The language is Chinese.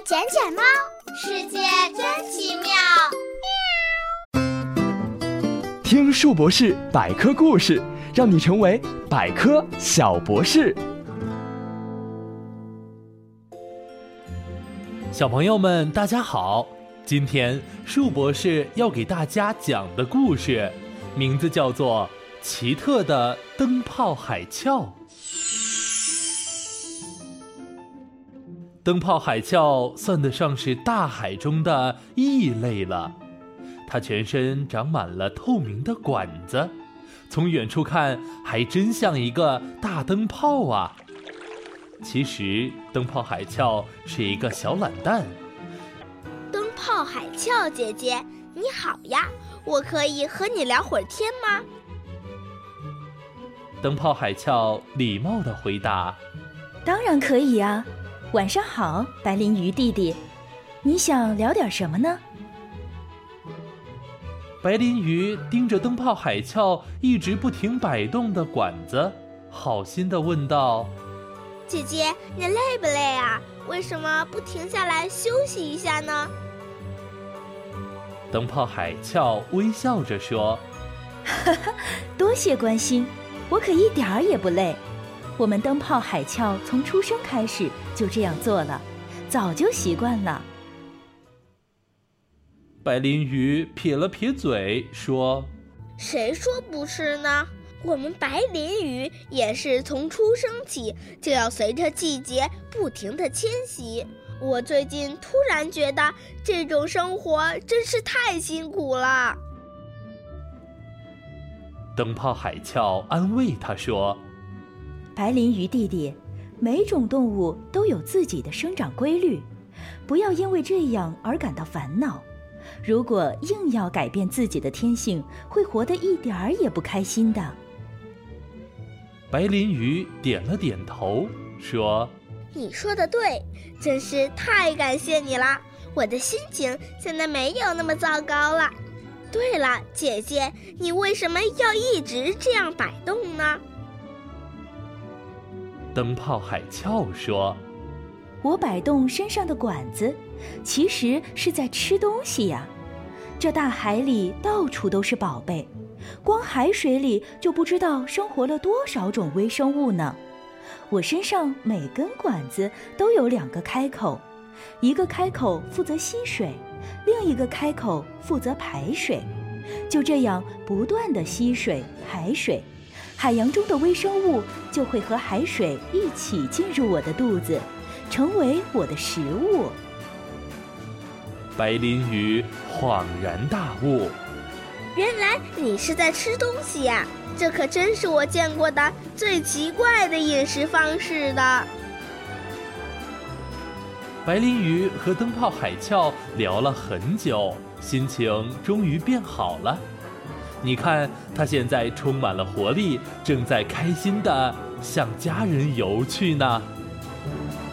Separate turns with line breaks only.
捡捡猫，世界真奇妙。
听树博士百科故事，让你成为百科小博士。
小朋友们大家好，今天树博士要给大家讲的故事名字叫做《奇特的灯泡海鞘》。灯泡海鞘算得上是大海中的异类了，它全身长满了透明的管子，从远处看还真像一个大灯泡啊。其实灯泡海鞘是一个小懒蛋。
灯泡海鞘姐姐你好呀，我可以和你聊会儿天吗？
灯泡海鞘礼貌地回答：
当然可以呀。晚上好，白鳞鱼弟弟，你想聊点什么呢？
白鳞鱼盯着灯泡海鞘一直不停摆动的管子，好心地问道：
姐姐，你累不累啊？为什么不停下来休息一下呢？
灯泡海鞘微笑着说：
多谢关心，我可一点儿也不累。我们灯泡海鞘从出生开始就这样做了，早就习惯了。
白鳞鱼撇了撇嘴说：
谁说不是呢？我们白鳞鱼也是从出生起就要随着季节不停地迁徙。我最近突然觉得这种生活真是太辛苦了。
灯泡海鞘安慰他说：
白鳞鱼弟弟，每种动物都有自己的生长规律，不要因为这样而感到烦恼。如果硬要改变自己的天性，会活得一点儿也不开心的。
白鳞鱼点了点头说：
你说的对，真是太感谢你了，我的心情现在没有那么糟糕了。对了，姐姐，你为什么要一直这样摆动呢？
灯泡海鞘说：
我摆动身上的管子，其实是在吃东西呀。这大海里到处都是宝贝，光海水里就不知道生活了多少种微生物呢。我身上每根管子都有2个开口，一个开口负责吸水，另一个开口负责排水。就这样不断地吸水排水，海洋中的微生物就会和海水一起进入我的肚子，成为我的食物。
白鳞鱼恍然大悟，
原来你是在吃东西呀，这可真是我见过的最奇怪的饮食方式的。
白鳞鱼和灯泡海鞘聊了很久，心情终于变好了。你看，它现在充满了活力，正在开心地向家人游去呢。